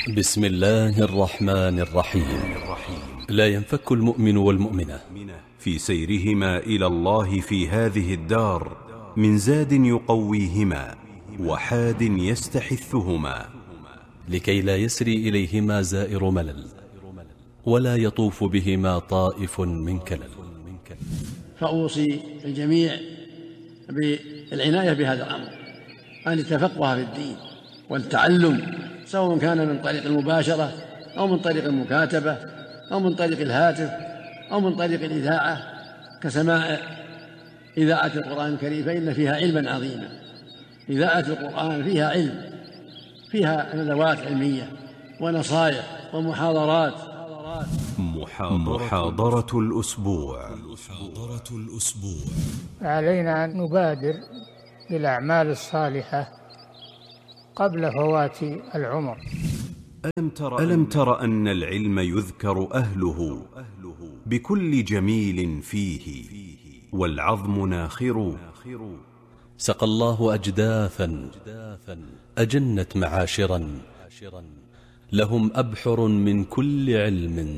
بسم الله الرحمن الرحيم. لا ينفك المؤمن والمؤمنة في سيرهما إلى الله في هذه الدار من زاد يقويهما وحاد يستحثهما، لكي لا يسري إليهما زائر ملل ولا يطوف بهما طائف من كلل. فأوصي الجميع بالعناية بهذا الأمر، أن يتفقه في الدين والتعلم، سواء كان من طريق المباشرة أو من طريق المكاتبة أو من طريق الهاتف أو من طريق الإذاعة، كسماع إذاعة القرآن الكريم، فإن فيها علما عظيما. إذاعة القرآن فيها علم، فيها ندوات علمية ونصائح ومحاضرات. محاضرة الأسبوع. علينا أن نبادر بالأعمال الصالحة قبل فوات العمر. ألم تر أن العلم يذكر أهله بكل جميل فيه، والعظم ناخر. سقى الله أجداثا أجنت معاشرا، لهم أبحر من كل علم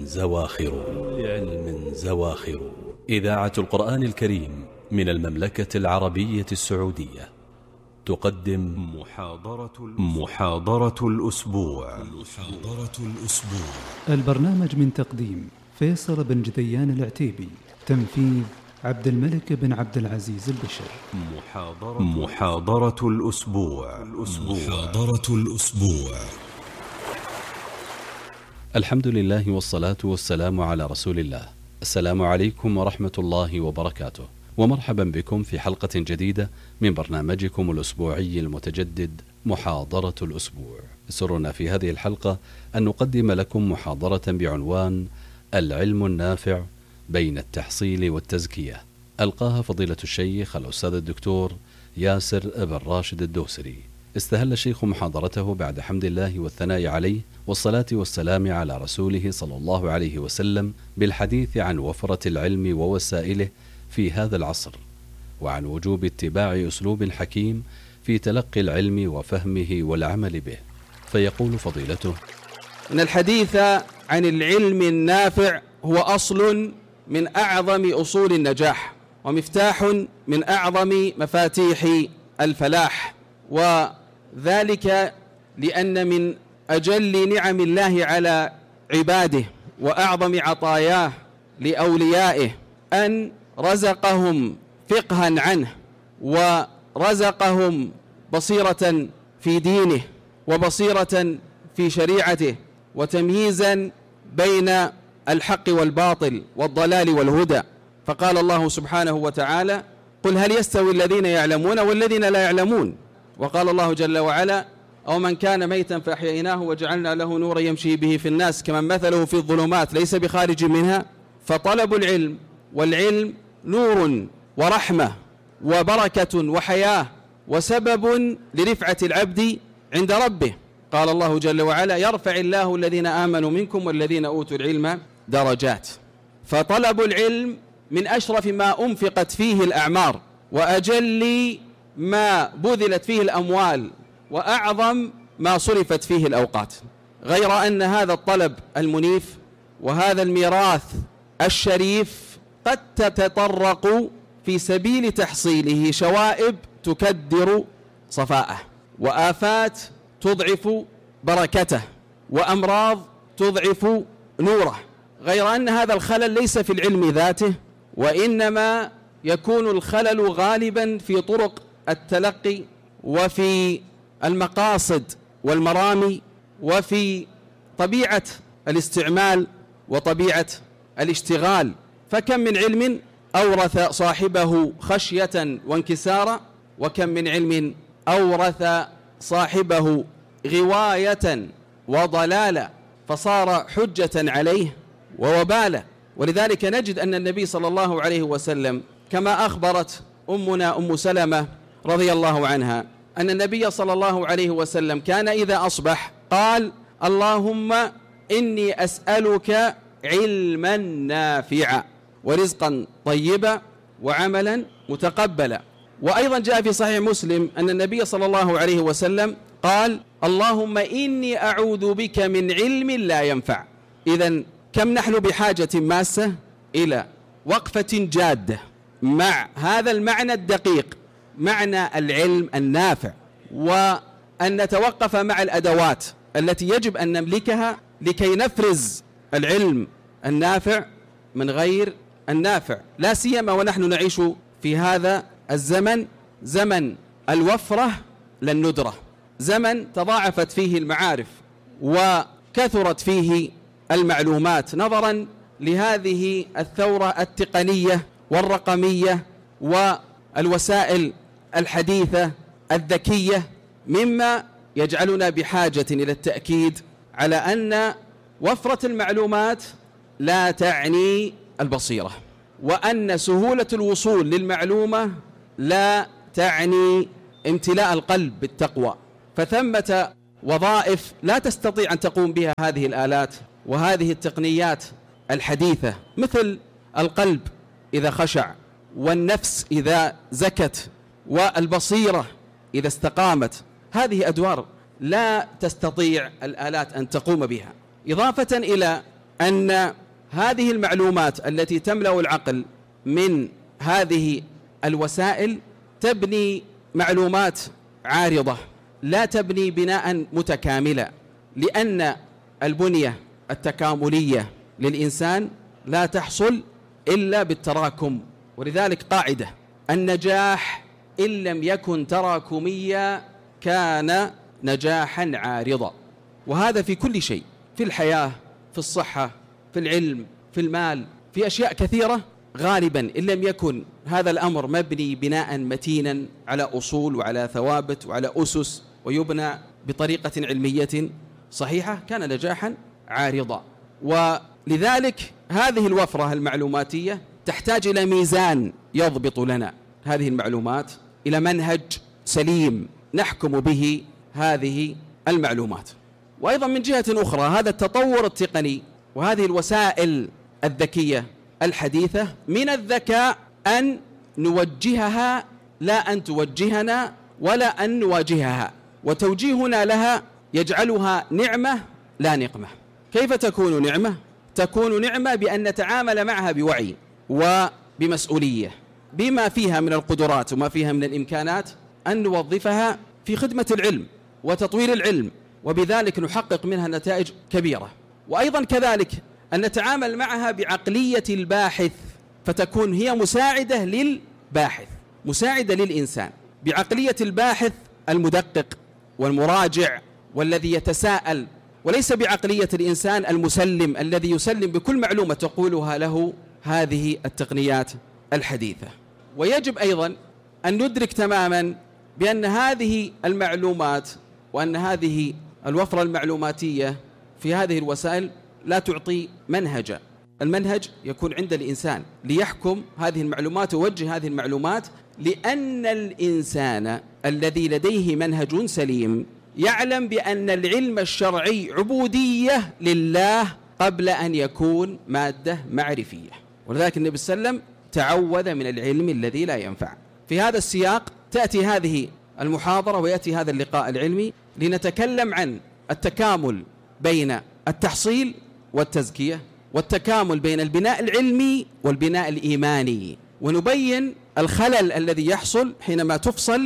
زواخر. إذاعة القرآن الكريم من المملكة العربية السعودية تقدم محاضرة الأسبوع. البرنامج من تقديم فيصل بن جديان العتيبي، تنفيذ عبد الملك بن عبد العزيز البشر. محاضرة الأسبوع. الحمد لله والصلاة والسلام على رسول الله. السلام عليكم ورحمة الله وبركاته، ومرحبا بكم في حلقة جديدة من برنامجكم الأسبوعي المتجدد محاضرة الأسبوع. سرنا في هذه الحلقة أن نقدم لكم محاضرة بعنوان العلم النافع بين التحصيل والتزكية، ألقاها فضيلة الشيخ الأستاذ الدكتور ياسر بن راشد الدوسري. استهل الشيخ محاضرته بعد حمد الله والثناء عليه والصلاة والسلام على رسوله صلى الله عليه وسلم بالحديث عن وفرة العلم ووسائله في هذا العصر، وعن وجوب اتباع أسلوب حكيم في تلقي العلم وفهمه والعمل به. فيقول فضيلته: إن الحديث عن العلم النافع هو أصل من أعظم أصول النجاح، ومفتاح من أعظم مفاتيح الفلاح، وذلك لأن من أجل نعم الله على عباده وأعظم عطاياه لأوليائه أن رزقهم فقها عنه، ورزقهم بصيرة في دينه وبصيرة في شريعته، وتمييزا بين الحق والباطل والضلال والهدى. فقال الله سبحانه وتعالى: قل هل يستوي الذين يعلمون والذين لا يعلمون. وقال الله جل وعلا: أو من كان ميتا فأحييناه وجعلنا له نورا يمشي به في الناس كمن مثله في الظلمات ليس بخارج منها. فطلب العلم والعلم نور ورحمة وبركة وحياة، وسبب لرفعة العبد عند ربه. قال الله جل وعلا: يرفع الله الذين آمنوا منكم والذين أوتوا العلم درجات. فطلب العلم من أشرف ما أنفقت فيه الأعمار، وأجل ما بذلت فيه الأموال، وأعظم ما صرفت فيه الأوقات. غير أن هذا الطلب المنيف وهذا الميراث الشريف قد تتطرق في سبيل تحصيله شوائب تكدر صفاءه، وآفات تضعف بركته، وأمراض تضعف نوره. غير أن هذا الخلل ليس في العلم ذاته، وإنما يكون الخلل غالبا في طرق التلقي وفي المقاصد والمرامي وفي طبيعة الاستعمال وطبيعة الاشتغال. فكم من علم أورث صاحبه خشية وانكسارا، وكم من علم أورث صاحبه غواية وضلالا فصار حجة عليه ووبالا. ولذلك نجد أن النبي صلى الله عليه وسلم كما أخبرت أمنا أم سلمة رضي الله عنها أن النبي صلى الله عليه وسلم كان إذا أصبح قال: اللهم إني أسألك علما نافعا ورزقا طيبا وعملا متقبلا. وأيضا جاء في صحيح مسلم أن النبي صلى الله عليه وسلم قال: اللهم إني أعوذ بك من علم لا ينفع. إذن كم نحن بحاجة ماسة إلى وقفة جادة مع هذا المعنى الدقيق، معنى العلم النافع، وأن نتوقف مع الأدوات التي يجب أن نملكها لكي نفرز العلم النافع من غير النافع، لا سيما ونحن نعيش في هذا الزمن، زمن الوفرة للندرة، زمن تضاعفت فيه المعارف وكثرت فيه المعلومات نظرا لهذه الثورة التقنية والرقمية والوسائل الحديثة الذكية، مما يجعلنا بحاجة إلى التأكيد على أن وفرة المعلومات لا تعني البصيرة، وأن سهولة الوصول للمعلومة لا تعني امتلاء القلب بالتقوى. فثمة وظائف لا تستطيع أن تقوم بها هذه الآلات وهذه التقنيات الحديثة، مثل القلب إذا خشع، والنفس إذا زكت، والبصيرة إذا استقامت. هذه أدوار لا تستطيع الآلات أن تقوم بها، إضافة إلى أن هذه المعلومات التي تملأ العقل من هذه الوسائل تبني معلومات عارضة، لا تبني بناء متكاملا، لأن البنية التكاملية للإنسان لا تحصل إلا بالتراكم. ولذلك قاعدة: النجاح إن لم يكن تراكميا كان نجاحا عارضا. وهذا في كل شيء، في الحياة، في الصحة، في العلم، في المال، في أشياء كثيرة. غالبا إن لم يكن هذا الأمر مبني بناء متينا على أصول وعلى ثوابت وعلى أسس، ويبنى بطريقة علمية صحيحة، كان نجاحا عارضا. ولذلك هذه الوفرة المعلوماتية تحتاج إلى ميزان يضبط لنا هذه المعلومات، إلى منهج سليم نحكم به هذه المعلومات. وأيضا من جهة أخرى هذا التطور التقني وهذه الوسائل الذكية الحديثة من الذكاء أن نوجهها لا أن توجهنا، ولا أن نواجهها، وتوجيهنا لها يجعلها نعمة لا نقمة. كيف تكون نعمة؟ تكون نعمة بأن نتعامل معها بوعي وبمسؤولية، بما فيها من القدرات وما فيها من الإمكانات، أن نوظفها في خدمة العلم وتطوير العلم، وبذلك نحقق منها نتائج كبيرة. وأيضا كذلك أن نتعامل معها بعقلية الباحث، فتكون هي مساعدة للباحث، مساعدة للإنسان، بعقلية الباحث المدقق والمراجع والذي يتساءل، وليس بعقلية الإنسان المسلم الذي يسلم بكل معلومة تقولها له هذه التقنيات الحديثة. ويجب أيضا أن ندرك تماما بأن هذه المعلومات وأن هذه الوفرة المعلوماتية في هذه الوسائل لا تعطي منهجا. المنهج يكون عند الإنسان ليحكم هذه المعلومات ويوجه هذه المعلومات، لأن الإنسان الذي لديه منهج سليم يعلم بأن العلم الشرعي عبودية لله قبل أن يكون مادة معرفية. ولذلك النبي صلى الله عليه وسلم تعوذ من العلم الذي لا ينفع. في هذا السياق تأتي هذه المحاضرة ويأتي هذا اللقاء العلمي لنتكلم عن التكامل بين التحصيل والتزكية، والتكامل بين البناء العلمي والبناء الإيماني، ونبين الخلل الذي يحصل حينما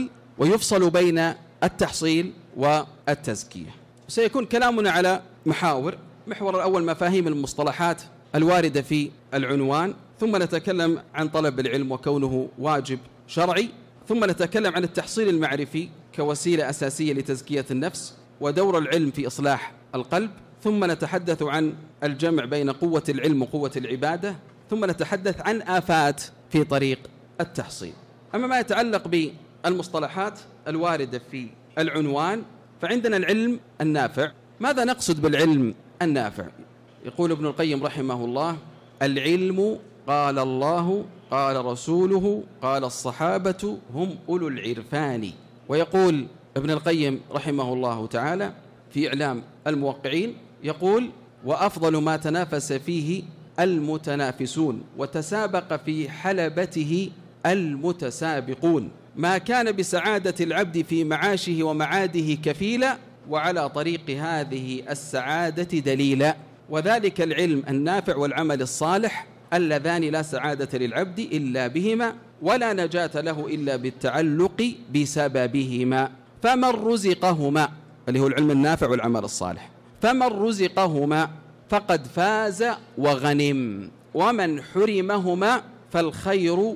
يفصل بين التحصيل والتزكية. سيكون كلامنا على محاور. محور الأول مفاهيم المصطلحات الواردة في العنوان، ثم نتكلم عن طلب العلم وكونه واجب شرعي، ثم نتكلم عن التحصيل المعرفي كوسيلة أساسية لتزكية النفس ودور العلم في إصلاح القلب، ثم نتحدث عن الجمع بين قوة العلم وقوة العبادة، ثم نتحدث عن آفات في طريق التحصيل. أما ما يتعلق بالمصطلحات الواردة في العنوان، فعندنا العلم النافع. ماذا نقصد بالعلم النافع؟ يقول ابن القيم رحمه الله: العلم قال الله قال رسوله قال الصحابة هم أولو العرفان. ويقول ابن القيم رحمه الله تعالى في إعلام الموقعين، يقول: وأفضل ما تنافس فيه المتنافسون وتسابق في حلبته المتسابقون، ما كان بسعادة العبد في معاشه ومعاده كفيلا، وعلى طريق هذه السعادة دليلا، وذلك العلم النافع والعمل الصالح اللذان لا سعادة للعبد إلا بهما ولا نجاة له إلا بالتعلق بسببهما. فمن رزقهما، اللي هو العلم النافع والعمل الصالح، فمن رزقهما فقد فاز وغنم، ومن حرمهما فالخير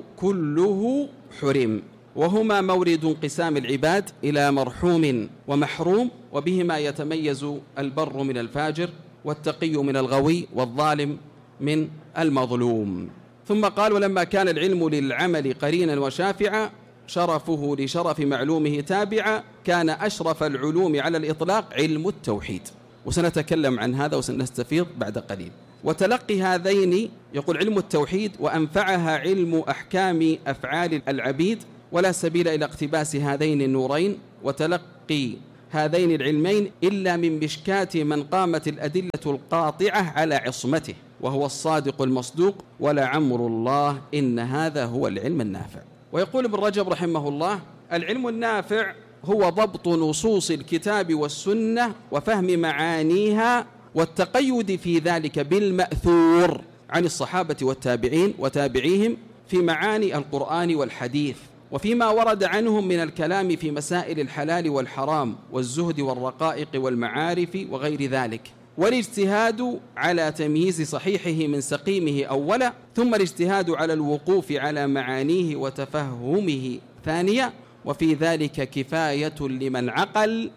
كله حرم. وهما مورد انقسام العباد إلى مرحوم ومحروم، وبهما يتميز البر من الفاجر، والتقي من الغوي، والظالم من المظلوم. ثم قال: ولما كان العلم للعمل قرينا وشافعا، شرفه لشرف معلومه تابعا، كان أشرف العلوم على الإطلاق علم التوحيد. وسنتكلم عن هذا وسنستفيض بعد قليل. وتلقي هذين، يقول علم التوحيد، وأنفعها علم أحكام أفعال العبيد، ولا سبيل إلى اقتباس هذين النورين وتلقي هذين العلمين إلا من مشكاة من قامت الأدلة القاطعة على عصمته، وهو الصادق المصدوق، ولا عمر الله إن هذا هو العلم النافع. ويقول ابن رجب رحمه الله: العلم النافع هو ضبط نصوص الكتاب والسنة وفهم معانيها، والتقيد في ذلك بالمأثور عن الصحابة والتابعين وتابعيهم في معاني القرآن والحديث، وفيما ورد عنهم من الكلام في مسائل الحلال والحرام والزهد والرقائق والمعارف وغير ذلك، والاجتهاد على تمييز صحيحه من سقيمه أولا، ثم الاجتهاد على الوقوف على معانيه وتفهمه ثانيا، وفي ذلك كفاية لمن عقل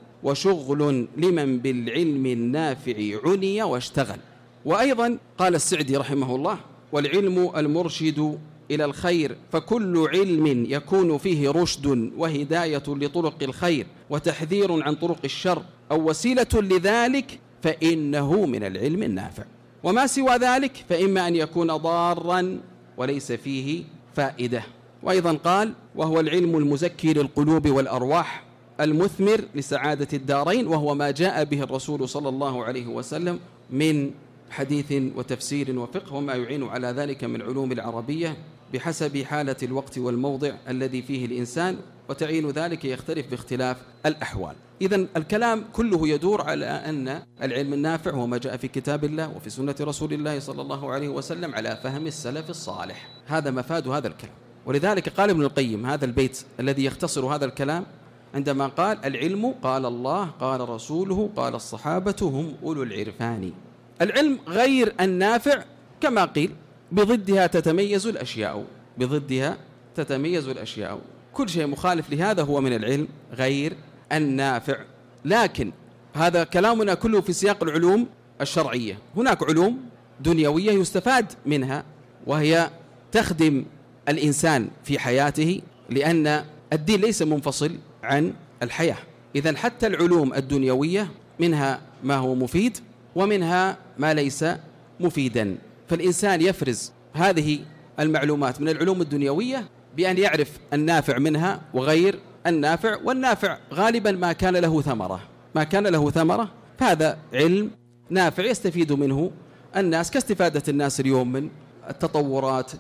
وشغل لمن بالعلم النافع عني واشتغل. وأيضا قال السعدي رحمه الله: والعلم المرشد إلى الخير، فكل علم يكون فيه رشد وهداية لطرق الخير وتحذير عن طرق الشر أو وسيلة لذلك فإنه من العلم النافع، وما سوى ذلك فإما أن يكون ضارا وليس فيه فائدة. وأيضا قال: وهو العلم المزكي للقلوب والأرواح المثمر لسعادة الدارين، وهو ما جاء به الرسول صلى الله عليه وسلم من حديث وتفسير وفقه، وما يعين على ذلك من علوم العربية بحسب حالة الوقت والموضع الذي فيه الإنسان، وتعيين ذلك يختلف باختلاف الأحوال. إذن الكلام كله يدور على أن العلم النافع هو ما جاء في كتاب الله وفي سنة رسول الله صلى الله عليه وسلم على فهم السلف الصالح. هذا مفاد هذا الكلام. ولذلك قال ابن القيم هذا البيت الذي يختصر هذا الكلام عندما قال: العلم قال الله قال رسوله قال الصحابة هم أولو العرفان. العلم غير النافع كما قيل بضدها تتميز الأشياء، بضدها تتميز الأشياء، كل شيء مخالف لهذا هو من العلم غير النافع. لكن هذا كلامنا كله في سياق العلوم الشرعية. هناك علوم دنيوية يستفاد منها وهي تخدم الإنسان في حياته، لأن الدين ليس منفصل عن الحياة. إذن حتى العلوم الدنيوية منها ما هو مفيد ومنها ما ليس مفيدا، فالإنسان يفرز هذه المعلومات من العلوم الدنيوية بأن يعرف النافع منها وغير النافع. والنافع غالبا ما كان له ثمرة، ما كان له ثمرة فهذا علم نافع يستفيد منه الناس، كاستفادة الناس اليوم من التطورات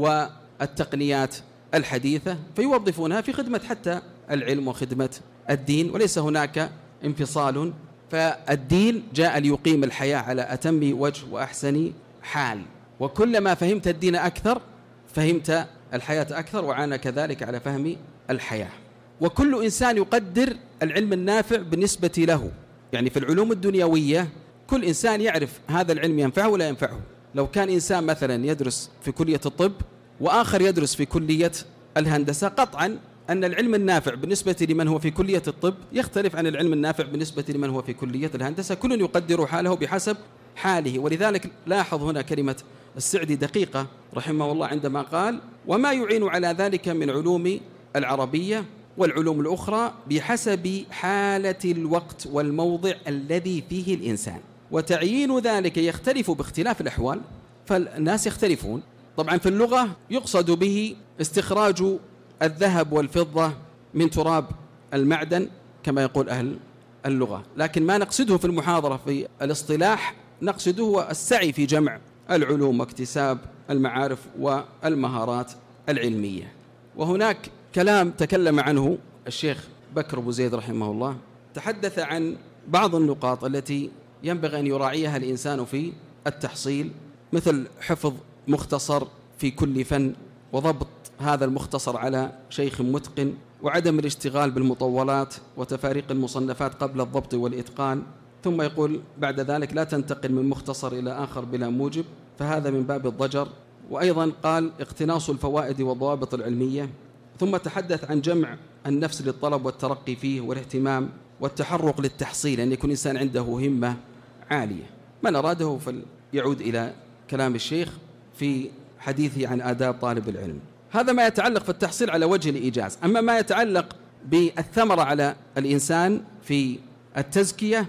والتقنيات الحديثة، فيوظفونها في خدمة حتى العلم وخدمة الدين، وليس هناك انفصال. فالدين جاء ليقيم الحياة على أتم وجه وأحسن حال، وكلما فهمت الدين أكثر فهمت الحياة أكثر، وعانى كذلك على فهم الحياة. وكل إنسان يقدر العلم النافع بالنسبة له، يعني في العلوم الدنيوية كل إنسان يعرف هذا العلم ينفعه ولا ينفعه. لو كان إنسان مثلا يدرس في كلية الطب وآخر يدرس في كلية الهندسة، قطعا أن العلم النافع بالنسبة لمن هو في كلية الطب يختلف عن العلم النافع بالنسبة لمن هو في كلية الهندسة، كل يقدر حاله بحسب حاله. ولذلك لاحظ هنا كلمة السعدي دقيقة رحمه الله عندما قال: وما يعين على ذلك من علوم العربية والعلوم الأخرى بحسب حالة الوقت والموضع الذي فيه الإنسان، وتعيين ذلك يختلف باختلاف الأحوال، فالناس يختلفون. طبعا في اللغة يقصد به استخراج الذهب والفضة من تراب المعدن كما يقول أهل اللغة، لكن ما نقصده في المحاضرة في الاصطلاح نقصده هو السعي في جمع العلوم واكتساب المعارف والمهارات العلمية. وهناك كلام تكلم عنه الشيخ بكر أبو زيد رحمه الله، تحدث عن بعض النقاط التي ينبغي أن يراعيها الإنسان في التحصيل، مثل حفظ مختصر في كل فن وضبط هذا المختصر على شيخ متقن، وعدم الاشتغال بالمطولات وتفاريق المصنفات قبل الضبط والإتقان. ثم يقول بعد ذلك لا تنتقل من مختصر إلى آخر بلا موجب، فهذا من باب الضجر. وأيضا قال اقتناص الفوائد والضوابط العلمية. ثم تحدث عن جمع النفس للطلب والترقي فيه والاهتمام والتحرق للتحصيل، أن يكون إنسان عنده همة عالية. من أراده فليعود إلى كلام الشيخ في حديثه عن آداب طالب العلم. هذا ما يتعلق في التحصيل على وجه الإيجاز. أما ما يتعلق بالثمرة على الإنسان في التزكية،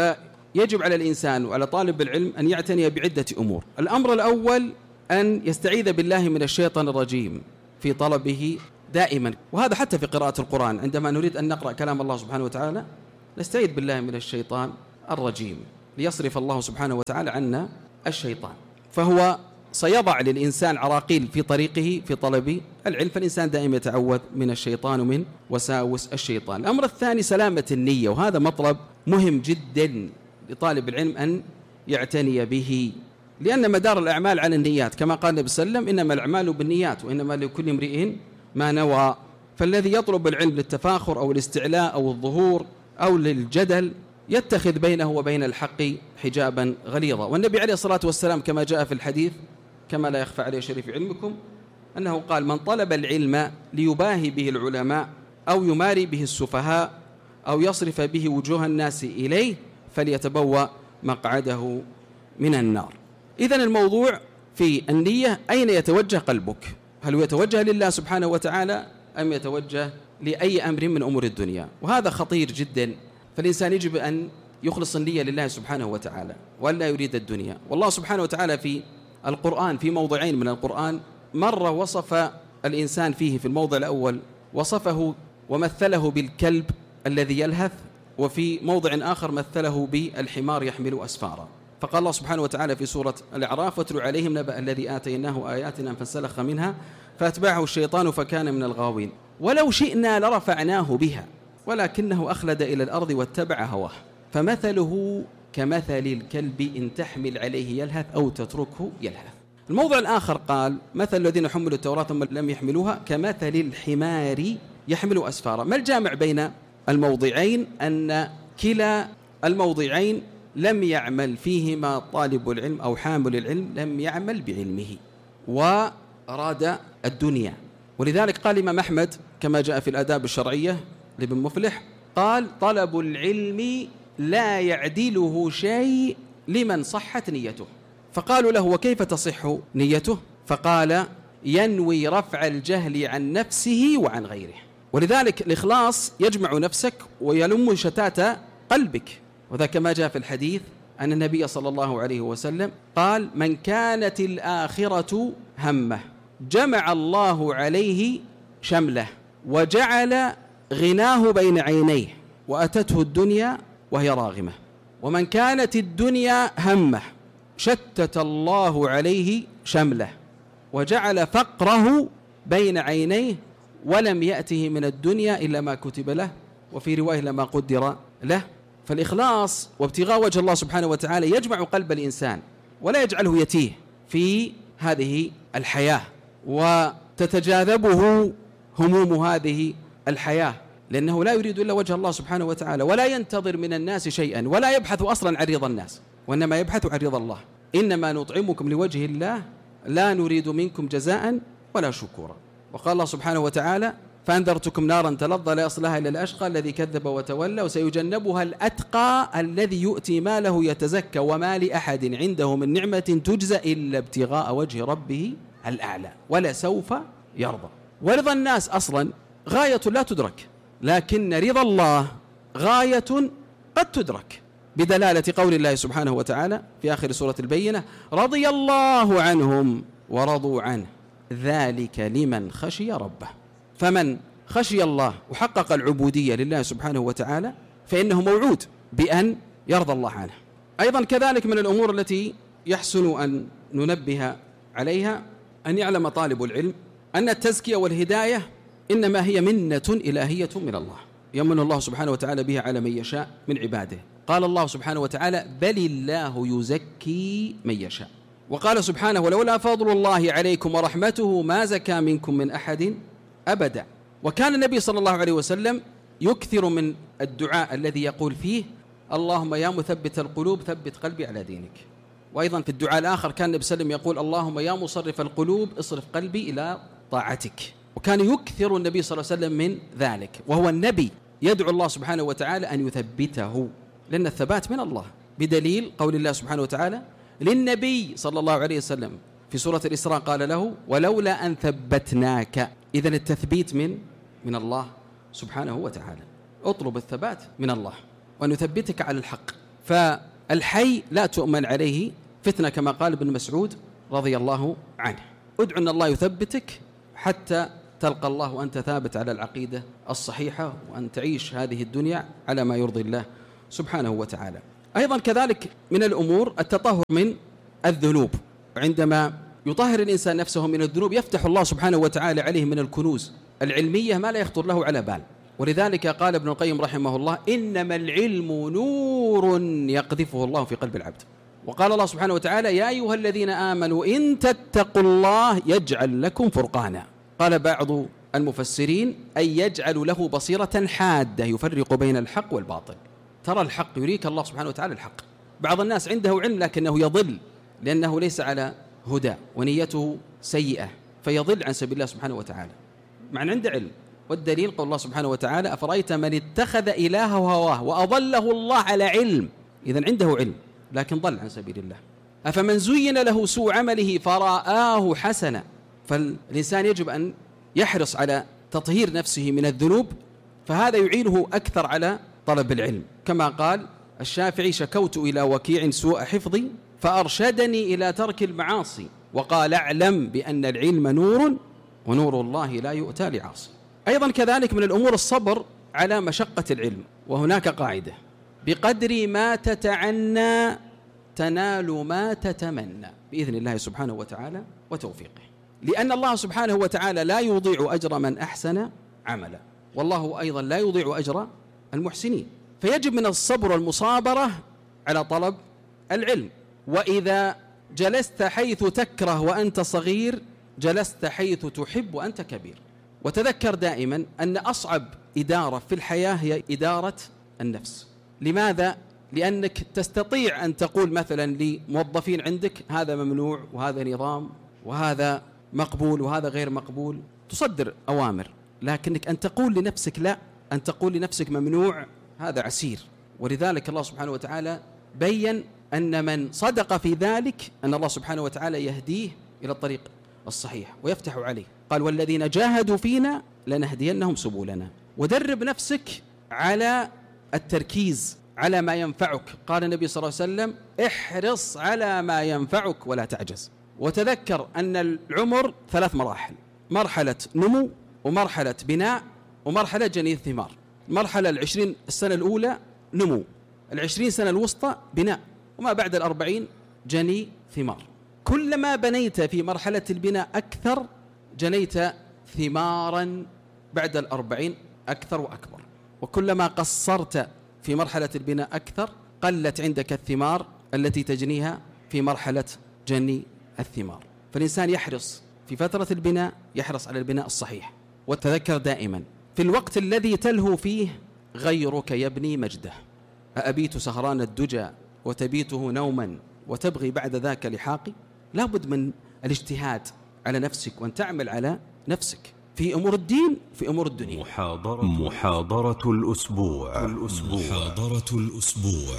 فيجب على الإنسان وعلى طالب العلم أن يعتني بعدة أمور. الأمر الأول أن يستعيذ بالله من الشيطان الرجيم في طلبه دائما، وهذا حتى في قراءة القرآن. عندما نريد أن نقرأ كلام الله سبحانه وتعالى نستعيذ بالله من الشيطان الرجيم ليصرف الله سبحانه وتعالى عنا الشيطان. فهو سيضع للإنسان عراقيل في طريقه في طلب العلم، فالإنسان دائما يتعوذ من الشيطان ومن وساوس الشيطان. الأمر الثاني سلامة النية، وهذا مطلب مهم جدا لطالب العلم أن يعتني به، لأن مدار الأعمال على النيات، كما قال النبي صلى الله عليه وسلم إنما الأعمال بالنيات وإنما لكل امرئ ما نوى. فالذي يطلب العلم للتفاخر أو الاستعلاء أو الظهور أو للجدل يتخذ بينه وبين الحق حجابا غليظا. والنبي عليه الصلاة والسلام كما جاء في الحديث كما لا يخفى عليه شريف علمكم أنه قال من طلب العلم ليباهي به العلماء أو يماري به السفهاء أو يصرف به وجوه الناس إليه فليتبوأ مقعده من النار. إذن الموضوع في النية، أين يتوجه قلبك؟ هل هو يتوجه لله سبحانه وتعالى أم يتوجه لأي أمر من أمور الدنيا؟ وهذا خطير جدا. فالإنسان يجب أن يخلص النية لله سبحانه وتعالى ولا يريد الدنيا. والله سبحانه وتعالى في القرآن في موضعين من القرآن، مرة وصف الإنسان فيه في الموضع الأول وصفه ومثله بالكلب الذي يلهث، وفي موضع آخر مثله بالحمار يحمل أسفارا. فقال الله سبحانه وتعالى في سورة الأعراف واتل عليهم نبأ الذي آتيناه آياتنا فانسلخ منها فأتبعه الشيطان فكان من الغاوين ولو شئنا لرفعناه بها ولكنه أخلد إلى الأرض واتبع هواه فمثله كمثل الكلب إن تحمل عليه يلهث أو تتركه يلهث. الموضع الآخر قال مثل الذين حملوا التوراة ثم لم يحملوها كمثل الحمار يحمل أسفارا. ما الجامع بين الموضعين؟ أن كلا الموضعين لم يعمل فيهما طالب العلم أو حامل العلم، لم يعمل بعلمه وأراد الدنيا. ولذلك قال الإمام أحمد كما جاء في الآداب الشرعية لابن مفلح قال طلب العلم لا يعدله شيء لمن صحت نيته. فقالوا له وكيف تصح نيته؟ فقال ينوي رفع الجهل عن نفسه وعن غيره. ولذلك الإخلاص يجمع نفسك ويلم شتات قلبك، وذا كما جاء في الحديث أن النبي صلى الله عليه وسلم قال من كانت الآخرة همه جمع الله عليه شمله وجعل غناه بين عينيه وأتته الدنيا وهي راغمة، ومن كانت الدنيا همه شتت الله عليه شمله وجعل فقره بين عينيه ولم يأته من الدنيا إلا ما كتب له، وفي رواية لما قدر له. فالإخلاص وابتغاء وجه الله سبحانه وتعالى يجمع قلب الإنسان ولا يجعله يتيه في هذه الحياة وتتجاذبه هموم هذه الحياة، لأنه لا يريد إلا وجه الله سبحانه وتعالى ولا ينتظر من الناس شيئا ولا يبحث أصلا عن رضا الناس وإنما يبحث عن رضا الله. إنما نطعمكم لوجه الله لا نريد منكم جزاء ولا شكورا. وقال الله سبحانه وتعالى فأنذرتكم نارا تلظى لا يصلها إلا الأشقى الذي كذب وتولى وسيجنبها الأتقى الذي يؤتي ماله يتزكى وما لأحد عنده من نعمة تجزى إلا ابتغاء وجه ربه الأعلى ولسوف يرضى. ورضا الناس أصلا غاية لا تدرك، لكن رضا الله غاية قد تدرك بدلالة قول الله سبحانه وتعالى في آخر سورة البينة رضي الله عنهم ورضوا عنه ذلك لمن خشي ربه. فمن خشي الله وحقق العبودية لله سبحانه وتعالى فإنه موعود بأن يرضى الله عنه. أيضا كذلك من الأمور التي يحسن أن ننبه عليها أن يعلم طالب العلم أن التزكية والهداية إنما هي منة إلهية من الله يمن الله سبحانه وتعالى بها على من يشاء من عباده. قال الله سبحانه وتعالى بل الله يزكي من يشاء. وقال سبحانه ولولا فضل الله عليكم ورحمته ما زكى منكم من أحد أبدا. وكان النبي صلى الله عليه وسلم يكثر من الدعاء الذي يقول فيه اللهم يا مثبت القلوب ثبت قلبي على دينك. وأيضا في الدعاء الآخر كان النبي صلى الله عليه وسلم يقول اللهم يا مصرف القلوب اصرف قلبي إلى طاعتك. وكان يكثر النبي صلى الله عليه وسلم من ذلك، وهو النبي يدعو الله سبحانه وتعالى أن يثبته، لأن الثبات من الله، بدليل قول الله سبحانه وتعالى للنبي صلى الله عليه وسلم في سورة الإسراء قال له ولولا أن ثبتناك. إذن التثبيت من الله سبحانه وتعالى. اطلب الثبات من الله وأن يثبتك على الحق. فالحي لا تؤمن عليه فتنة كما قال ابن مسعود رضي الله عنه. ادعو أن الله يثبتك حتى تلقى الله وأنت ثابت على العقيدة الصحيحة، وأن تعيش هذه الدنيا على ما يرضي الله سبحانه وتعالى. أيضا كذلك من الأمور التطهر من الذنوب. عندما يطهر الإنسان نفسه من الذنوب يفتح الله سبحانه وتعالى عليه من الكنوز العلمية ما لا يخطر له على بال. ولذلك قال ابن القيم رحمه الله إنما العلم نور يقذفه الله في قلب العبد. وقال الله سبحانه وتعالى يا أيها الذين آمنوا إن تتقوا الله يجعل لكم فرقانا. قال بعض المفسرين أي يجعل له بصيرة حادة يفرق بين الحق والباطل. ترى الحق يريك الله سبحانه وتعالى الحق. بعض الناس عنده علم لكنه يضل لأنه ليس على هدى ونيته سيئة فيضل عن سبيل الله سبحانه وتعالى، مع أن عنده علم. والدليل قول الله سبحانه وتعالى أفرأيت من اتخذ إلهه هواه وأضله الله على علم. إذن عنده علم لكن ضل عن سبيل الله. أفمن زين له سوء عمله فرآه حسنا. فالإنسان يجب أن يحرص على تطهير نفسه من الذنوب، فهذا يعينه أكثر على طلب العلم. كما قال الشافعي شكوت إلى وكيع سوء حفظي فأرشدني إلى ترك المعاصي وقال اعلم بأن العلم نور ونور الله لا يؤتى لعاصي. أيضا كذلك من الأمور الصبر على مشقة العلم. وهناك قاعدة بقدر ما تتعنى تنال ما تتمنى بإذن الله سبحانه وتعالى وتوفيقه، لأن الله سبحانه وتعالى لا يضيع أجر من أحسن عملا، والله أيضا لا يضيع أجر المحسنين. فيجب من الصبر والمصابرة على طلب العلم. وإذا جلست حيث تكره وأنت صغير جلست حيث تحب وأنت كبير. وتذكر دائما أن أصعب إدارة في الحياة هي إدارة النفس. لماذا؟ لأنك تستطيع أن تقول مثلا لموظفين عندك هذا ممنوع وهذا نظام وهذا مقبول وهذا غير مقبول، تصدر أوامر، لكنك أن تقول لنفسك لا، أن تقول لنفسك ممنوع هذا عسير. ولذلك الله سبحانه وتعالى بيّن أن من صدق في ذلك أن الله سبحانه وتعالى يهديه إلى الطريق الصحيح ويفتح عليه. قال والذين جاهدوا فينا لنهدينهم سبلنا. ودرب نفسك على التركيز على ما ينفعك. قال النبي صلى الله عليه وسلم احرص على ما ينفعك ولا تعجز. وتذكر أن العمر 3 مراحل: مرحلة نمو ومرحلة بناء ومرحلة جني الثمار. المرحلة 20 السنة الأولى نمو، 20 سنة الوسطى بناء، وما بعد 40 جني ثمار. كلما بنيت في مرحلة البناء أكثر جنيت ثمارا بعد 40 أكثر وأكبر، وكلما قصرت في مرحلة البناء أكثر قلت عندك الثمار التي تجنيها في مرحلة جني الثمار. فالإنسان يحرص في فترة البناء يحرص على البناء الصحيح. وتذكر دائما في الوقت الذي تلهو فيه غيرك يبني مجده. أأبيت سهران الدجى وتبيته نوما وتبغي بعد ذاك لحاقي. لابد من الاجتهاد على نفسك وأن تعمل على نفسك في أمور الدين في أمور الدنيا. محاضرة الأسبوع. محاضرة الأسبوع.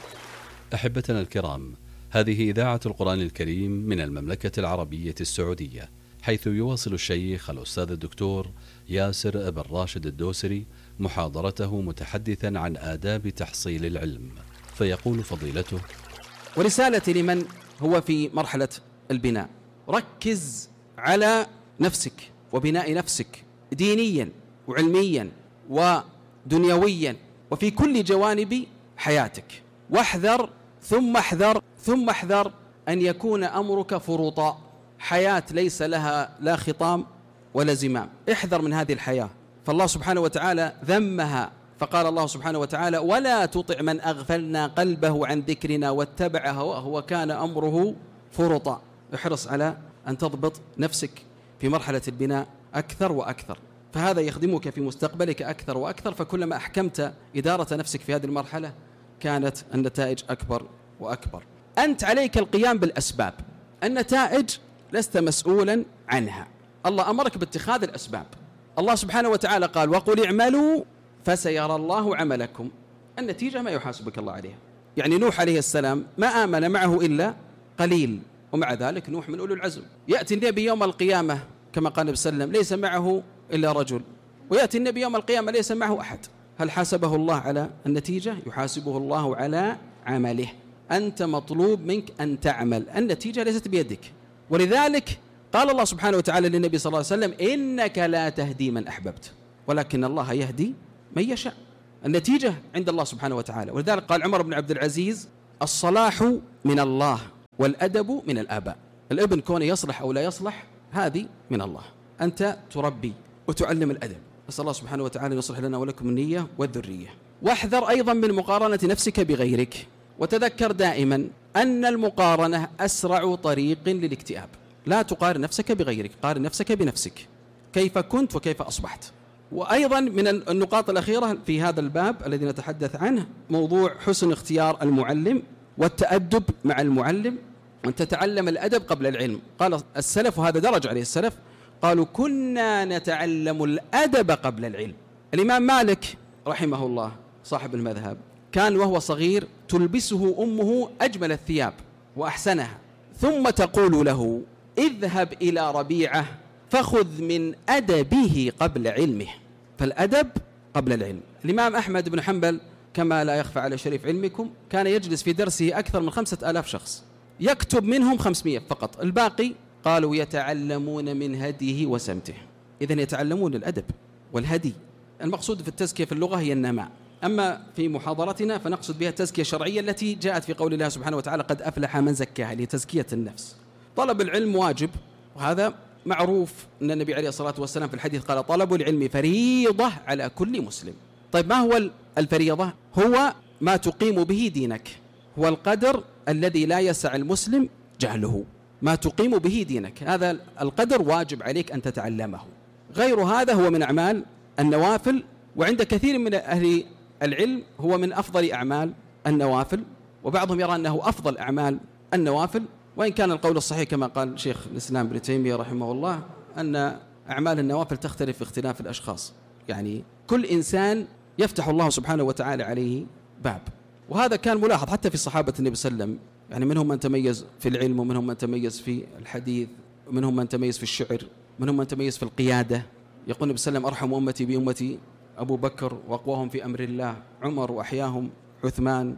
أحبتنا الكرام، هذه إذاعة القرآن الكريم من المملكة العربية السعودية، حيث يواصل الشيخ الأستاذ الدكتور ياسر بن راشد الدوسري محاضرته متحدثا عن آداب تحصيل العلم. فيقول فضيلته: ورسالتي لمن هو في مرحلة البناء: ركز على نفسك وبناء نفسك دينيا وعلميا ودنيويا وفي كل جوانب حياتك، واحذر ثم احذر ثم احذر أن يكون أمرك فرطا، حياة ليس لها لا خطام ولا زمام. احذر من هذه الحياة، فالله سبحانه وتعالى ذمها فقال الله سبحانه وتعالى: ولا تطع من أغفلنا قلبه عن ذكرنا واتبع هواه وكان أمره فرطا. احرص على أن تضبط نفسك في مرحلة البناء أكثر وأكثر، فهذا يخدمك في مستقبلك أكثر وأكثر، فكلما أحكمت إدارة نفسك في هذه المرحلة كانت النتائج أكبر وأكبر. أنت عليك القيام بالأسباب، النتائج لست مسؤولا عنها، الله أمرك باتخاذ الأسباب. الله سبحانه وتعالى قال: وقل اعملوا فسيرى الله عملكم. النتيجة ما يحاسبك الله عليها. يعني نوح عليه السلام ما آمن معه إلا قليل، ومع ذلك نوح من أولو العزم. يأتي النبي يوم القيامة كما قال النبي صلى الله عليه وسلم: ليس معه إلا رجل، ويأتي النبي يوم القيامة ليس معه أحد. هل حاسبه الله على النتيجة؟ يحاسبه الله على عمله. أنت مطلوب منك أن تعمل، النتيجة ليست بيدك. ولذلك قال الله سبحانه وتعالى للنبي صلى الله عليه وسلم: إنك لا تهدي من أحببت ولكن الله يهدي من يشاء. النتيجة عند الله سبحانه وتعالى. ولذلك قال عمر بن عبد العزيز: الصلاح من الله والأدب من الآباء. الابن كونه يصلح أو لا يصلح هذه من الله، أنت تربي وتعلم الأدب. أسأل الله سبحانه وتعالى أن يصلح لنا ولكم النية والذرية. واحذر أيضا من مقارنة نفسك بغيرك، وتذكر دائما أن المقارنة أسرع طريق للاكتئاب. لا تقارن نفسك بغيرك، قارن نفسك بنفسك، كيف كنت وكيف أصبحت. وأيضا من النقاط الأخيرة في هذا الباب الذي نتحدث عنه موضوع حسن اختيار المعلم والتأدب مع المعلم، وأن تتعلم الأدب قبل العلم. قال السلف، وهذا درج عليه السلف، قالوا: كنا نتعلم الأدب قبل العلم. الإمام مالك رحمه الله صاحب المذهب كان وهو صغير تلبسه أمه أجمل الثياب وأحسنها، ثم تقول له: اذهب إلى ربيعة فخذ من أدبه قبل علمه. فالأدب قبل العلم. الإمام أحمد بن حنبل كما لا يخفى على شريف علمكم كان يجلس في درسه أكثر من 5000 شخص، يكتب منهم 500 فقط، الباقي قالوا يتعلمون من هديه وسمته. إذن يتعلمون الأدب والهدي. المقصود في التزكية في اللغة هي النماء، أما في محاضرتنا فنقصد بها التزكية الشرعية التي جاءت في قول الله سبحانه وتعالى: قد أفلح من زكاها، لتزكية النفس. طلب العلم واجب، وهذا معروف أن النبي عليه الصلاة والسلام في الحديث قال: طلب العلم فريضة على كل مسلم. طيب ما هو الفريضة؟ هو ما تقيم به دينك، هو القدر الذي لا يسع المسلم جهله، ما تقيم به دينك، هذا القدر واجب عليك أن تتعلمه. غير هذا هو من أعمال النوافل، وعند كثير من أهل العلم هو من أفضل أعمال النوافل، وبعضهم يرى أنه أفضل أعمال النوافل، وإن كان القول الصحيح كما قال شيخ الإسلام ابن تيمية رحمه الله أن أعمال النوافل تختلف في اختلاف الأشخاص، يعني كل إنسان يفتح الله سبحانه وتعالى عليه باب. وهذا كان ملاحظ حتى في صحابة النبي صلى الله عليه وسلم، يعني منهم من تميز في العلم، ومنهم من تميز في الحديث، ومنهم من تميز في الشعر، ومنهم من تميز في القيادة. يقول النبي صلى الله عليه وسلم: أرحم أمتي بأمتي أبو بكر، وأقواهم في أمر الله عمر، وأحياهم عثمان،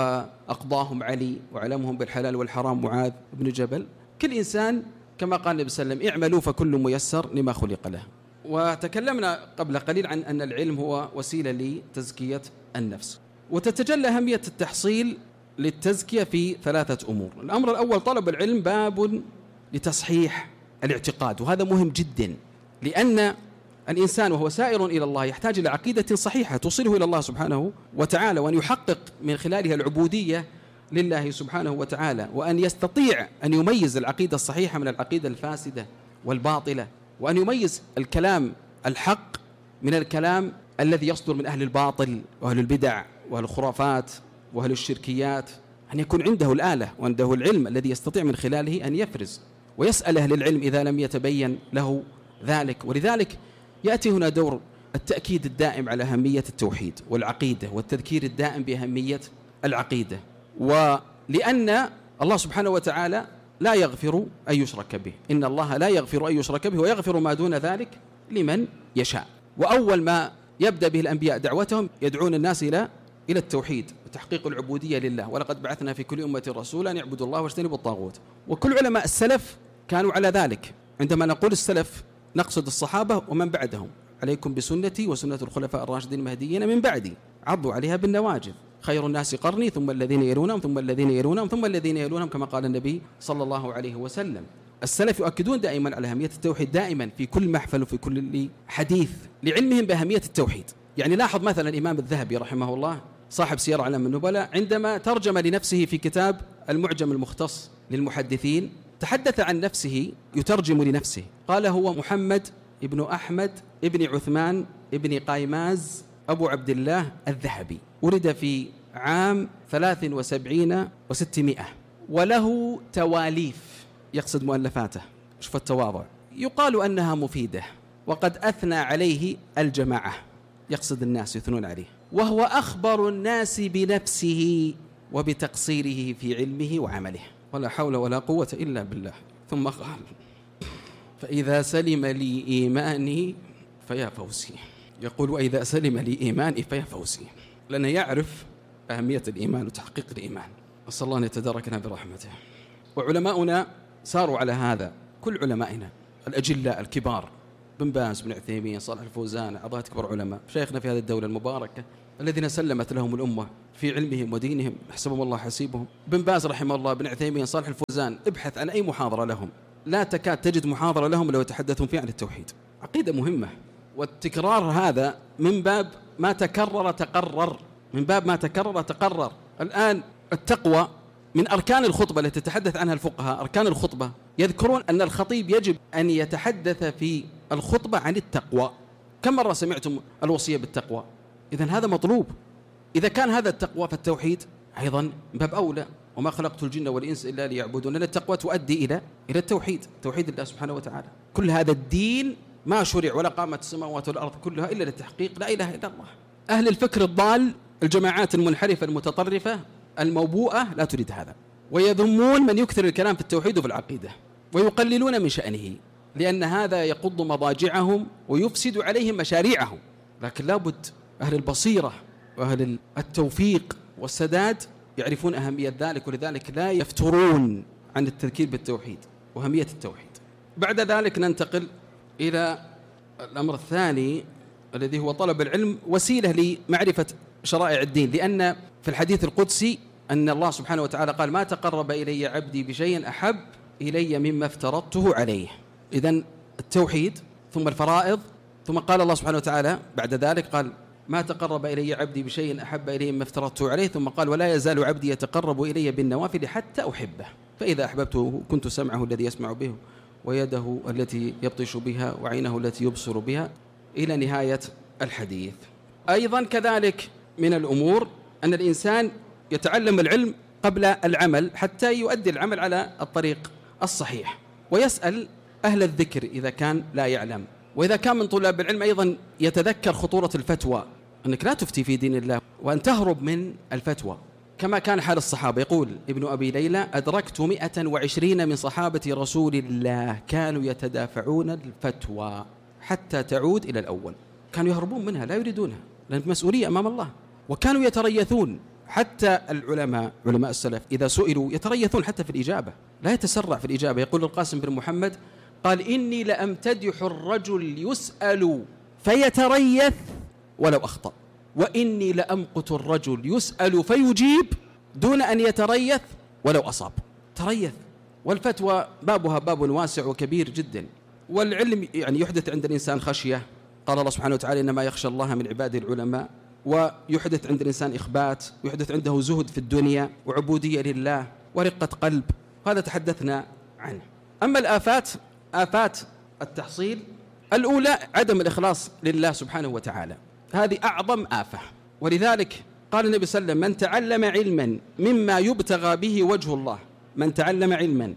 وأقضاهم علي، وعلمهم بالحلال والحرام معاذ بن جبل. كل إنسان كما قال النبي صلى الله عليه وسلم: اعملوا فكل ميسر لما خلق له. وتكلمنا قبل قليل عن أن العلم هو وسيلة لتزكية النفس، وتتجلى أهمية التحصيل للتزكية في 3 أمور. الأمر الأول: طلب العلم باب لتصحيح الاعتقاد، وهذا مهم جدا، لأن الإنسان وهو سائر إلى الله يحتاج إلى عقيدة صحيحة توصله إلى الله سبحانه وتعالى، وأن يحقق من خلالها العبودية لله سبحانه وتعالى، وأن يستطيع أن يميز العقيدة الصحيحة من العقيدة الفاسدة والباطلة، وأن يميز الكلام الحق من الكلام الذي يصدر من أهل الباطل وأهل البدع وأهل الخرافات وأهل الشركيات. أن يكون عنده الآلة وعنده العلم الذي يستطيع من خلاله أن يفرز، ويسأل أهل العلم إذا لم يتبين له ذلك. ولذلك يأتي هنا دور التأكيد الدائم على أهمية التوحيد والعقيدة، والتذكير الدائم بأهمية العقيدة، ولأن الله سبحانه وتعالى لا يغفر أن يشرك به، إن الله لا يغفر أن يشرك به ويغفر ما دون ذلك لمن يشاء. وأول ما يبدأ به الأنبياء دعوتهم يدعون الناس إلى التوحيد وتحقيق العبودية لله، ولقد بعثنا في كل أمة رسولا أن يعبدوا الله واجتنبوا الطاغوت. وكل علماء السلف كانوا على ذلك. عندما نقول السلف نقصد الصحابة ومن بعدهم: عليكم بسنتي وسنة الخلفاء الراشدين المهديين من بعدي، عضوا عليها بالنواجذ، خير الناس قرني ثم الذين يلونهم ثم الذين يلونهم ثم الذين يلونهم، كما قال النبي صلى الله عليه وسلم. السلف يؤكدون دائما على أهمية التوحيد دائما في كل محفل وفي كل حديث، لعلمهم بأهمية التوحيد. يعني لاحظ مثلا الإمام الذهبي رحمه الله صاحب سير أعلام النبلاء عندما ترجم لنفسه في كتاب المعجم المختص للمحدثين تحدث عن نفسه يترجم لنفسه، قال هو محمد ابن أحمد ابن عثمان ابن قايماز أبو عبد الله الذهبي، ولد في عام 73 و600، وله تواليف يقصد مؤلفاته، شوف التواضع، يقال أنها مفيدة، وقد أثنى عليه الجماعة، يقصد الناس يثنون عليه، وهو أخبر الناس بنفسه وبتقصيره في علمه وعمله، ولا حول ولا قوة إلا بالله. ثم قال فإذا سلم لي إيماني فيا فوزي، يقول وإذا سلم لي إيماني فيا فوزي، لأنه يعرف أهمية الإيمان وتحقيق الإيمان. أسأل الله أن يتداركنا برحمته. وعلماؤنا ساروا على هذا، كل علمائنا الأجلاء الكبار، بن باز، بن عثيمين، صالح الفوزان، عضات كبار علماء شيخنا في هذه الدولة المباركة الذين سلمت لهم الأمة في علمهم ودينهم، حسبهم الله حسيبهم. بن باز رحمه الله، بن عثيمين، صالح الفوزان، ابحث عن أي محاضرة لهم، لا تكاد تجد محاضرة لهم لو يتحدثون فيها عن التوحيد. عقيدة مهمة، والتكرار هذا من باب ما تكرر تقرر، من باب ما تكرر تقرر. الآن التقوى من أركان الخطبة التي تتحدث عنها الفقهاء، أركان الخطبة يذكرون أن الخطيب يجب أن يتحدث في الخطبة عن التقوى. كم مرة سمعتم الوصية بالتقوى؟ إذن هذا مطلوب. إذا كان هذا التقوى فالتوحيد أيضا من باب أولى، وما خلقت الجن والإنس إلا ليعبدون، لأن التقوى تؤدي إلى التوحيد، توحيد الله سبحانه وتعالى. كل هذا الدين ما شرع ولا قامت السماوات والأرض كلها إلا لتحقيق لا إله إلا الله. أهل الفكر الضال، الجماعات المنحرفة المتطرفة الموبوءة لا تريد هذا، ويذمون من يكثر الكلام في التوحيد وفي العقيدة، ويقللون من شأنه، لأن هذا يقض مضاجعهم ويفسد عليهم مشاريعهم. لكن لابد أهل البصيرة وأهل التوفيق والسداد يعرفون أهمية ذلك، ولذلك لا يفترون عن التذكير بالتوحيد وأهمية التوحيد. بعد ذلك ننتقل إلى الأمر الثاني الذي هو طلب العلم وسيلة لمعرفة شرائع الدين، لأن في الحديث القدسي أن الله سبحانه وتعالى قال ما تقرب إلي عبدي بشيء أحب إلي مما افترضته عليه. إذن التوحيد ثم الفرائض، ثم قال الله سبحانه وتعالى بعد ذلك قال ما تقرب إلي عبدي بشيء أحب إلي مما افترضته عليه، ثم قال ولا يزال عبدي يتقرب إلي بالنوافل حتى أحبه، فإذا أحببته كنت سمعه الذي يسمع به، ويده التي يبطش بها، وعينه التي يبصر بها، إلى نهاية الحديث. أيضا كذلك من الأمور أن الإنسان يتعلم العلم قبل العمل حتى يؤدي العمل على الطريق الصحيح، ويسأل أهل الذكر إذا كان لا يعلم. وإذا كان من طلاب العلم أيضا يتذكر خطورة الفتوى، أنك لا تفتي في دين الله وأن تهرب من الفتوى، كما كان حال الصحابة. يقول ابن أبي ليلى أدركت 120 من صحابة رسول الله كانوا يتدافعون الفتوى حتى تعود إلى الأول، كانوا يهربون منها لا يريدونها، لأن مسؤولية أمام الله. وكانوا يتريثون، حتى العلماء علماء السلف إذا سئلوا يتريثون حتى في الإجابة، لا يتسرع في الإجابة. يقول القاسم بن محمد قال إني لأمتدح الرجل يسأل فيتريث ولو أخطأ، وإني لأمقت الرجل يسأل فيجيب دون أن يتريث ولو أصاب. تريث. والفتوى بابها باب واسع وكبير جدا، والعلم يعني يحدث عند الإنسان خشية، قال الله سبحانه وتعالى إنما يخشى الله من عباده العلماء، ويحدث عند الإنسان إخبات، يحدث عنده زهد في الدنيا وعبودية لله ورقة قلب، هذا تحدثنا عنه. أما الآفات، آفات التحصيل الأولى عدم الإخلاص لله سبحانه وتعالى، هذه أعظم آفة. ولذلك قال النبي صلى الله عليه وسلم من تعلم علما مما يبتغى به وجه الله، من تعلم علما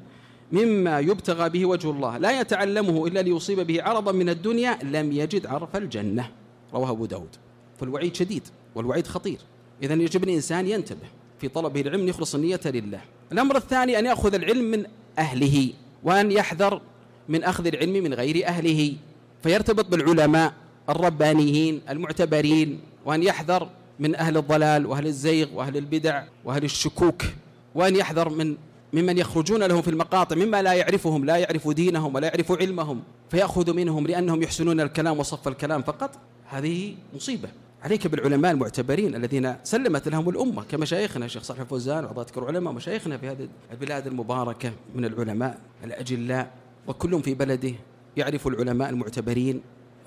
مما يبتغى به وجه الله لا يتعلمه إلا ليصيب به عرضا من الدنيا لم يجد عرف الجنة، رواه أبو داود. فالوعيد شديد والوعيد خطير، إذن يجب الإنسان ينتبه في طلبه العلم، يخلص النية لله. الأمر الثاني أن يأخذ العلم من أهله، وأن يحذر من أخذ العلم من غير أهله، فيرتبط بالعلماء الربانيين المعتبرين، وأن يحذر من أهل الضلال وأهل الزيغ وأهل البدع وأهل الشكوك، وأن يحذر ممن يخرجون لهم في المقاطع مما لا يعرفهم، لا يعرف دينهم ولا يعرف علمهم، فيأخذ منهم لأنهم يحسنون الكلام وصف الكلام فقط. هذه مصيبة. عليك بالعلماء المعتبرين الذين سلمت لهم الأمة كمشايخنا الشيخ صالح الفوزان وعضات كبار علماء ومشايخنا في هذه البلاد المباركة من العلماء الأجلاء، وكلهم في بلده يعرف العلماء المعتبرين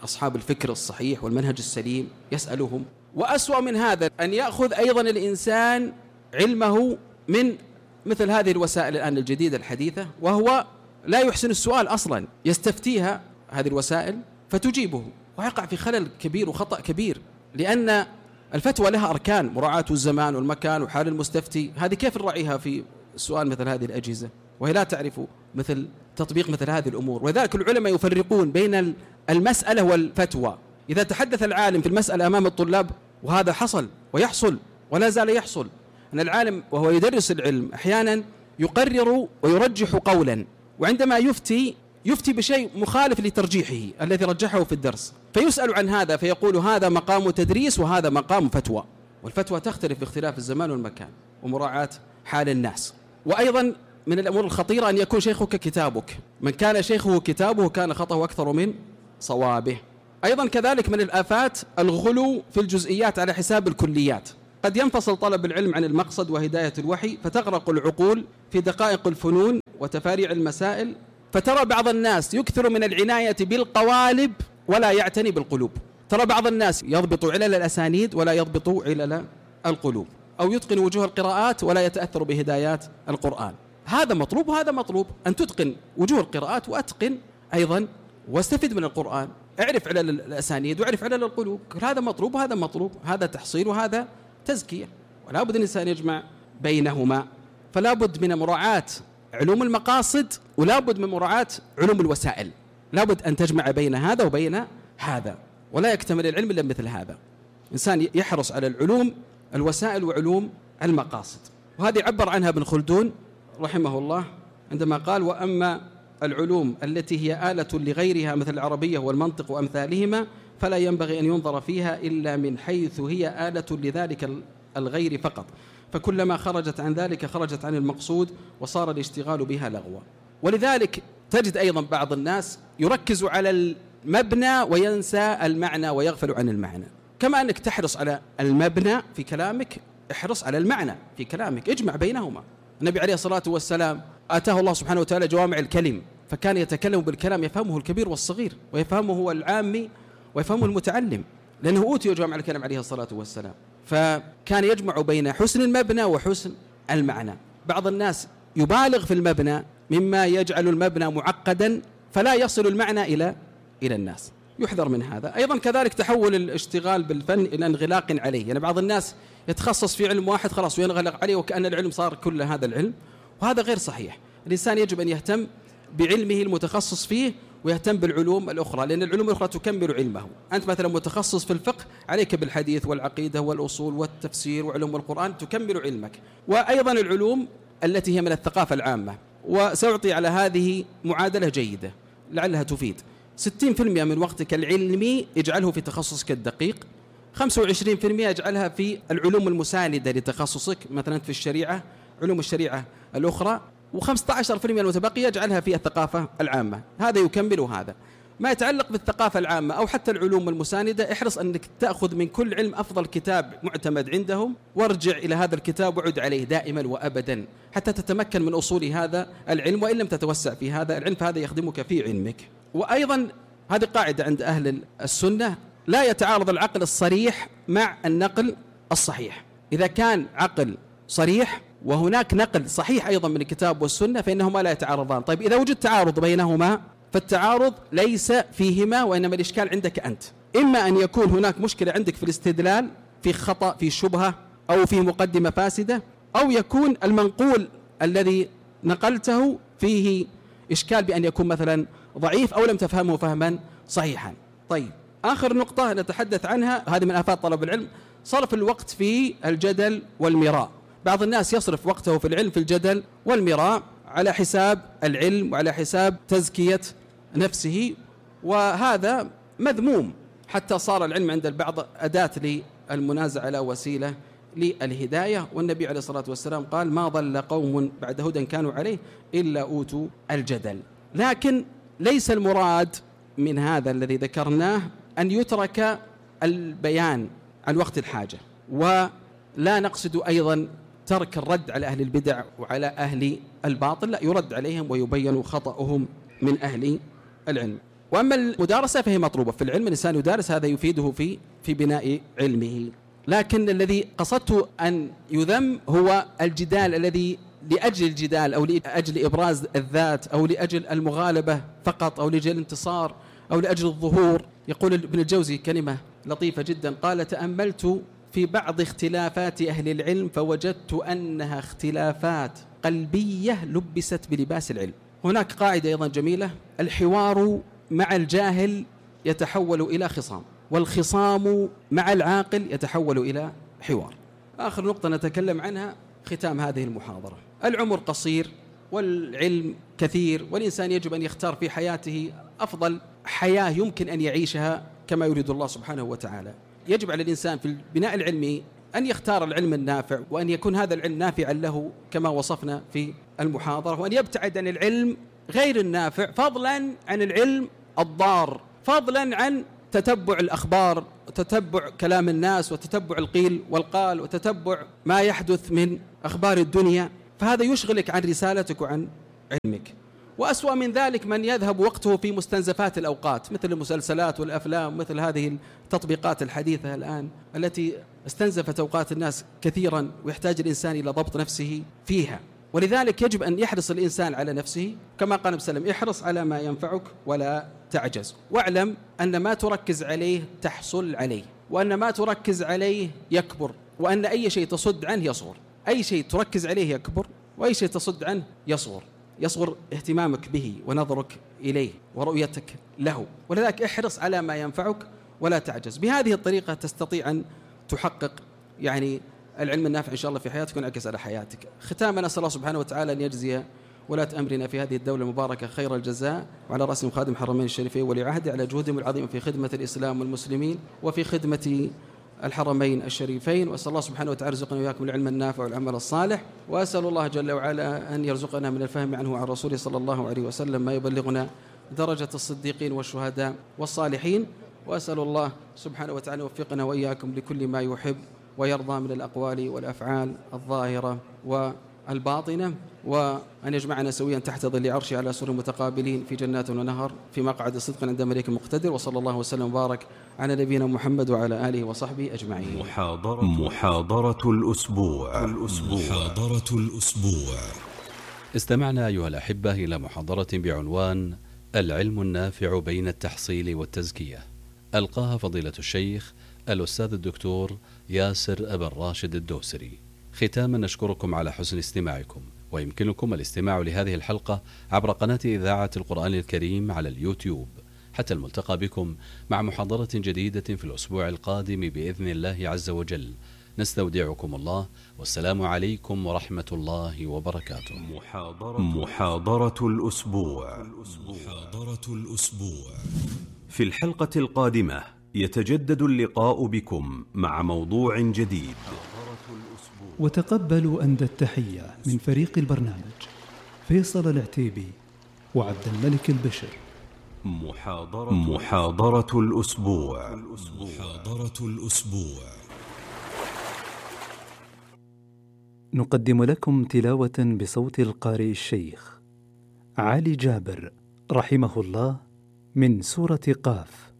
أصحاب الفكر الصحيح والمنهج السليم يسألهم. وأسوأ من هذا أن يأخذ أيضا الإنسان علمه من مثل هذه الوسائل الآن الجديدة الحديثة، وهو لا يحسن السؤال أصلا، يستفتيها هذه الوسائل فتجيبه، ويقع في خلل كبير وخطأ كبير، لأن الفتوى لها أركان، مراعاة الزمان والمكان وحال المستفتي. هذه كيف نراعيها في سؤال مثل هذه الأجهزة وهي لا تعرف مثل تطبيق مثل هذه الأمور؟ وذلك العلماء يفرقون بين المسألة والفتوى. إذا تحدث العالم في المسألة أمام الطلاب، وهذا حصل ويحصل ولا زال يحصل، أن العالم وهو يدرس العلم أحيانا يقرر ويرجح قولا، وعندما يفتي بشيء مخالف لترجيحه الذي رجحه في الدرس، فيسأل عن هذا فيقول هذا مقام تدريس وهذا مقام فتوى، والفتوى تختلف باختلاف الزمان والمكان ومراعاة حال الناس. وأيضا من الأمور الخطيرة أن يكون شيخك كتابك، من كان شيخه كتابه كان خطأه أكثر من صوابه. أيضا كذلك من الآفات الغلو في الجزئيات على حساب الكليات. قد ينفصل طلب العلم عن المقصد وهداية الوحي، فتغرق العقول في دقائق الفنون وتفاريع المسائل، فترى بعض الناس يكثر من العناية بالقوالب ولا يعتني بالقلوب. ترى بعض الناس يضبط علل الأسانيد ولا يضبط علل القلوب، أو يتقن وجوه القراءات ولا يتأثر بهدايات القرآن. هذا مطلوب وهذا مطلوب، أن تتقن وجوه القراءات وأتقن أيضا واستفد من القرآن، اعرف علل الأسانيد واعرف علل القلوب، هذا مطلوب وهذا مطلوب، هذا تحصيل وهذا تزكية، ولا بد الإنسان يجمع بينهما. فلا بد من مراعاة علوم المقاصد ولا بد من مراعاة علوم الوسائل، لا بد أن تجمع بين هذا وبين هذا، ولا يكتمل العلم إلا مثل هذا. إنسان يحرص على العلوم الوسائل وعلوم المقاصد، وهذه عبر عنها ابن خلدون رحمه الله عندما قال: وأما العلوم التي هي آلة لغيرها مثل العربية والمنطق وأمثالهما فلا ينبغي أن ينظر فيها إلا من حيث هي آلة لذلك الغير فقط، فكلما خرجت عن ذلك خرجت عن المقصود وصار الاشتغال بها لغوا. ولذلك تجد أيضا بعض الناس يركز على المبنى وينسى المعنى ويغفل عن المعنى. كما أنك تحرص على المبنى في كلامك، احرص على المعنى في كلامك، اجمع بينهما. النبي عليه الصلاة والسلام آتاه الله سبحانه وتعالى جوامع الكلم، فكان يتكلم بالكلام يفهمه الكبير والصغير ويفهمه العامي ويفهمه المتعلم، لأنه أوتي جوامع الكلم عليه الصلاة والسلام، فكان يجمع بين حسن المبنى وحسن المعنى. بعض الناس يبالغ في المبنى مما يجعل المبنى معقدا فلا يصل المعنى إلى الناس، يحذر من هذا. أيضا كذلك تحول الاشتغال بالفن إلى انغلاق عليه، يعني بعض الناس يتخصص في علم واحد خلاص وينغلق عليه وكأن العلم صار كل هذا العلم، وهذا غير صحيح. الإنسان يجب أن يهتم بعلمه المتخصص فيه ويهتم بالعلوم الأخرى، لأن العلوم الأخرى تكمل علمه. أنت مثلا متخصص في الفقه، عليك بالحديث والعقيدة والأصول والتفسير وعلوم القرآن تكمل علمك. وأيضا العلوم التي هي من الثقافة العامة، وسأعطي على هذه معادلة جيدة لعلها تفيد. 60% من وقتك العلمي اجعله في تخصصك الدقيق، 25% اجعلها في العلوم المساندة لتخصصك، مثلا في الشريعة علوم الشريعة الأخرى، و15% المتبقية اجعلها في الثقافة العامة. هذا يكمل هذا. ما يتعلق بالثقافة العامة أو حتى العلوم المساندة، احرص أنك تأخذ من كل علم أفضل كتاب معتمد عندهم، وارجع إلى هذا الكتاب وعد عليه دائما وأبدا حتى تتمكن من أصول هذا العلم، وإن لم تتوسع في هذا العلم فهذا يخدمك في علمك. وأيضا هذه قاعدة عند أهل السنة: لا يتعارض العقل الصريح مع النقل الصحيح. إذا كان عقل صريح وهناك نقل صحيح أيضا من الكتاب والسنة فإنهما لا يتعارضان. طيب إذا وجد تعارض بينهما فالتعارض ليس فيهما، وإنما الإشكال عندك أنت. إما أن يكون هناك مشكلة عندك في الاستدلال، في خطأ، في شبهة، أو في مقدمة فاسدة، أو يكون المنقول الذي نقلته فيه إشكال بأن يكون مثلا ضعيف أو لم تفهمه فهما صحيحا. طيب آخر نقطة نتحدث عنها، هذه من آفات طلب العلم: صرف الوقت في الجدل والمراء. بعض الناس يصرف وقته في العلم في الجدل والمراء على حساب العلم وعلى حساب تزكية نفسه، وهذا مذموم، حتى صار العلم عند البعض أداة للمنازعة لا وسيلة للهداية. والنبي عليه الصلاة والسلام قال: ما ضل قوم بعد هدى كانوا عليه إلا أوتوا الجدل. لكن ليس المراد من هذا الذي ذكرناه أن يترك البيان عن وقت الحاجة، ولا نقصد أيضا ترك الرد على أهل البدع وعلى أهل الباطل، لا، يرد عليهم ويبين خطأهم من أهل العلم. وأما المدارسة فهي مطلوبة في العلم، الإنسان يدارس، هذا يفيده في بناء علمه. لكن الذي قصدت أن يذم هو الجدال الذي لأجل الجدال أو لأجل إبراز الذات أو لأجل المغالبة فقط أو لأجل الانتصار أو لأجل الظهور. يقول ابن الجوزي كلمة لطيفة جدا، قال: تأملت في بعض اختلافات أهل العلم فوجدت أنها اختلافات قلبية لبست بلباس العلم. هناك قاعدة أيضا جميلة: الحوار مع الجاهل يتحول إلى خصام، والخصام مع العاقل يتحول إلى حوار. آخر نقطة نتكلم عنها ختام هذه المحاضرة: العمر قصير والعلم كثير، والإنسان يجب أن يختار في حياته أفضل حياة يمكن أن يعيشها كما يريد الله سبحانه وتعالى. يجب على الإنسان في البناء العلمي أن يختار العلم النافع، وأن يكون هذا العلم نافعا له كما وصفنا في المحاضرة، وأن يبتعد عن العلم غير النافع، فضلا عن العلم الضار، فضلا عن تتبع الأخبار وتتبع كلام الناس وتتبع القيل والقال وتتبع ما يحدث من أخبار الدنيا، فهذا يشغلك عن رسالتك وعن علمك. وأسوأ من ذلك من يذهب وقته في مستنزفات الأوقات مثل المسلسلات والأفلام، مثل هذه التطبيقات الحديثة الآن التي استنزفت أوقات الناس كثيرا، ويحتاج الإنسان إلى ضبط نفسه فيها. ولذلك يجب أن يحرص الإنسان على نفسه كما قال النبي صلى الله عليه وسلم: احرص على ما ينفعك ولا تعجز، واعلم أن ما تركز عليه تحصل عليه، وأن ما تركز عليه يكبر، وأن أي شيء تصد عنه يصغر. أي شيء تركز عليه يكبر، وأي شيء تصد عنه يصغر اهتمامك به ونظرك إليه ورؤيتك له. ولذلك احرص على ما ينفعك ولا تعجز. بهذه الطريقة تستطيع أن تحقق العلم النافع إن شاء الله في حياتك وينعكس على حياتك. ختاما أسأل الله سبحانه وتعالى أن يجزي ولاة أمرنا في هذه الدولة المباركة خير الجزاء، وعلى رأسهم خادم الحرمين الشريفين ولي عهده على جهودهم العظيمة في خدمة الإسلام والمسلمين وفي خدمة الحرمين الشريفين. وأسأل الله سبحانه وتعالى يرزقنا وإياكم العلم النافع والعمل الصالح، وأسأل الله جل وعلا أن يرزقنا من الفهم عنه وعن رسوله صلى الله عليه وسلم ما يبلغنا درجة الصديقين والشهداء والصالحين. وأسأل الله سبحانه وتعالى يوفقنا وإياكم لكل ما يحب ويرضى من الأقوال والأفعال الظاهرة والباطنة، وأن يجمعنا سويا تحت ظل عرشه على سرر متقابلين في جنات ونهر في مقعد صدق عند ملك مقتدر. وصلى الله وسلم وبارك على نبينا محمد وعلى آله وصحبه أجمعين. محاضرة الأسبوع. محاضرة الأسبوع. استمعنا أيها الأحبة إلى محاضرة بعنوان العلم النافع بين التحصيل والتزكية، ألقاها فضيلة الشيخ الأستاذ الدكتور ياسر أبا الراشد الدوسري. ختاما نشكركم على حسن استماعكم، ويمكنكم الاستماع لهذه الحلقة عبر قناة إذاعة القرآن الكريم على اليوتيوب. حتى الملتقى بكم مع محاضرة جديدة في الأسبوع القادم بإذن الله عز وجل. نستودعكم الله، والسلام عليكم ورحمة الله وبركاته. محاضرة الأسبوع. في الحلقة القادمة يتجدد اللقاء بكم مع موضوع جديد. وتقبلوا أندى التحية من فريق البرنامج فيصل العتيبي وعبد الملك البشر. محاضرة الأسبوع. نقدم لكم تلاوة بصوت القارئ الشيخ علي جابر رحمه الله من سورة قاف.